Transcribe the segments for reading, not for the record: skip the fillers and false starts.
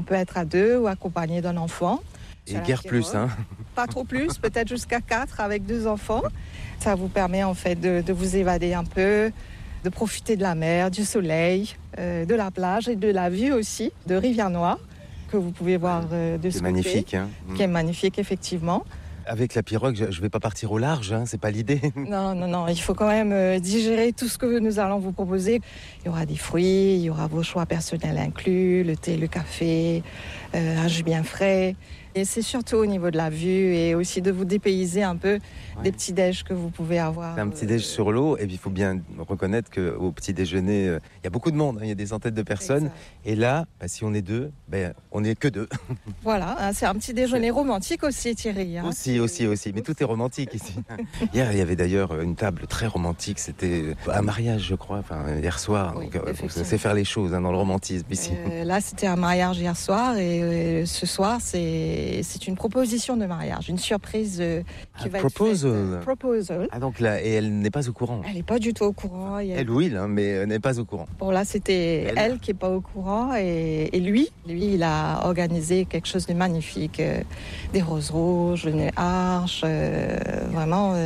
peut être à 2 ou accompagné d'un enfant. Et guère plus, hein. Pas trop plus, peut-être jusqu'à 4 avec 2 enfants. Ça vous permet en fait de vous évader un peu, de profiter de la mer, du soleil, de la plage et de la vue aussi de Rivière-Noire que vous pouvez voir de ce côté. C'est magnifique, hein. Qui est magnifique, effectivement. Avec la pirogue, je ne vais pas partir au large, hein, c'est pas l'idée. Non, il faut quand même digérer tout ce que nous allons vous proposer. Il y aura des fruits, il y aura vos choix personnels inclus, le thé, le café, un jus bien frais. Et c'est surtout au niveau de la vue et aussi de vous dépayser un peu des petits déj que vous pouvez avoir. C'est un petit déj sur l'eau, et puis il faut bien reconnaître qu'au petit déjeuner, il y a beaucoup de monde, hein, il y a des centaines de personnes. Exact. Et là, si on est 2, on n'est que 2. Voilà, hein, c'est un petit déjeuner romantique aussi, Thierry. Hein. Aussi, mais tout est romantique ici. Hier, il y avait d'ailleurs une table très romantique, c'était un mariage, je crois, hier soir. Oui, donc on sait faire les choses, hein, dans le romantisme ici. Là, c'était un mariage hier soir, et ce soir, c'est une proposition de mariage, une surprise qui va être faite. Proposal. Ah, donc là, et elle n'est pas au courant. Elle n'est pas du tout au courant. Elle, oui, hein, mais elle n'est pas au courant. Bon, là, c'était elle qui n'est pas au courant, et lui, il a organisé quelque chose de magnifique. Des roses rouges, une arche, vraiment...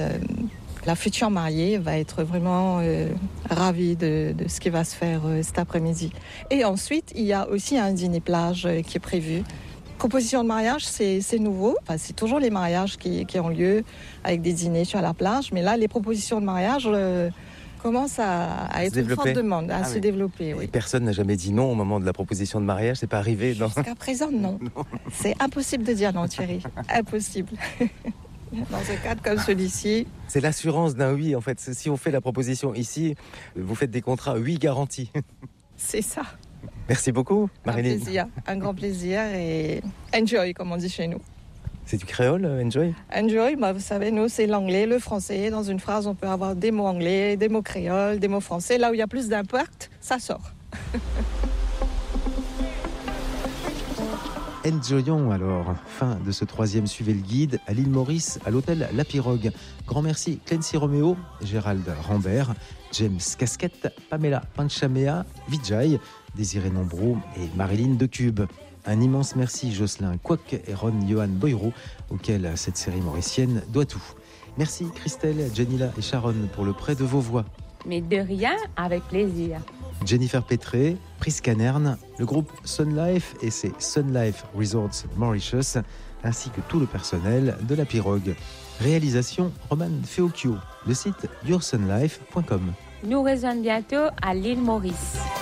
La future mariée va être vraiment ravie de ce qui va se faire cet après-midi. Et ensuite, il y a aussi un dîner plage qui est prévu. Proposition de mariage, c'est nouveau. C'est toujours les mariages qui ont lieu avec des dîners sur la plage. Mais là, les propositions de mariage commencent à être une forte demande, à se développer. Oui. Et personne n'a jamais dit non au moment de la proposition de mariage, c'est pas arrivé, non? Jusqu'à présent, non. C'est impossible de dire non, Thierry. Impossible. Dans un cadre comme celui-ci. C'est l'assurance d'un oui, en fait. Si on fait la proposition ici, vous faites des contrats oui garantis. C'est ça. Merci beaucoup, Marilyn. Un grand plaisir, et enjoy, comme on dit chez nous. C'est du créole, enjoy? Enjoy, vous savez, nous, c'est l'anglais, le français. Dans une phrase, on peut avoir des mots anglais, des mots créoles, des mots français. Là où il y a plus d'impact, ça sort. Enjoyons alors. Fin de ce 3e Suivez le guide à l'île Maurice, à l'hôtel La Pirogue. Grand merci Clancy Roméo, Gérald Rambert, James Casquette, Pamela Panchamea, Vijay, Désiré Nombrou et Marilyn Decube. Un immense merci Jocelyn Quoc et Ron Johan Boyro, auquel cette série mauricienne doit tout. Merci Christelle, Janila et Sharon pour le prêt de vos voix. Mais de rien, avec plaisir. Jennifer Petré, Prisca Nern, le groupe Sun Life et ses Sun Life Resorts Mauritius, ainsi que tout le personnel de la Pirogue. Réalisation Roman Feocchio, le site yoursunlife.com. Nous rejoignons bientôt à l'île Maurice.